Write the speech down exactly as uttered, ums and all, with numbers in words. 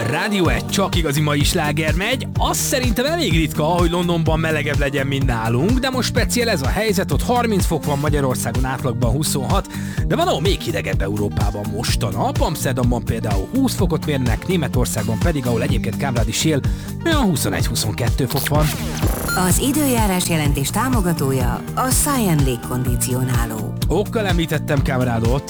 Rádió egy, csak igazi mai sláger megy. Azt szerintem elég ritka, hogy Londonban melegebb legyen, mint nálunk, de most speciál ez a helyzet, ott harminc fok van, Magyarországon átlagban huszonhat, de van ahol még hidegebb Európában most a nap. Amsterdamban például húsz fokot mérnek, Németországban pedig, ahol egyébként Kámrád is él, olyan huszonegy-huszonkettő fok van. Az időjárás jelentés támogatója a Cyan Légkondicionáló. Okkal említettem Kámrádot,